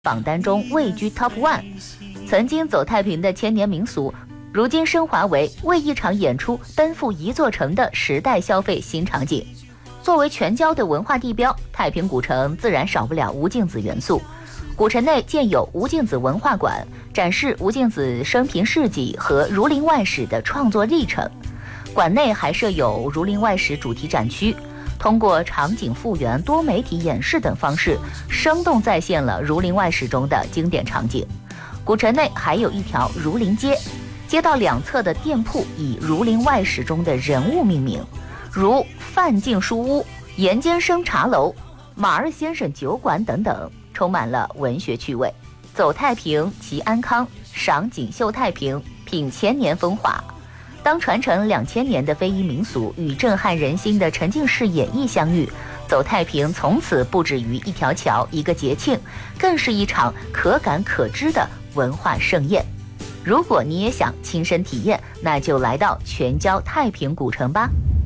榜单中位居 Top One。曾经走太平的千年民俗，如今升华为为一场演出奔赴一座城的时代消费新场景。作为全郊的文化地标，太平古城自然少不了吴敬梓元素。古城内建有吴敬梓文化馆，展示吴敬梓生平事迹和《儒林外史》的创作历程。馆内还设有《儒林外史》主题展区，通过场景复原、多媒体演示等方式，生动再现了《儒林外史》中的经典场景。古城内还有一条儒林街，街道两侧的店铺以《儒林外史》中的人物命名，如范进书屋、严监生茶楼、马二先生酒馆等等，充满了文学趣味。走太平，祈安康，赏锦绣太平，品千年风华。当传承2000年的非遗民俗与震撼人心的沉浸式演绎相遇，走太平从此不止于一条桥、一个节庆，更是一场可感可知的文化盛宴。如果你也想亲身体验，那就来到全郊太平古城吧。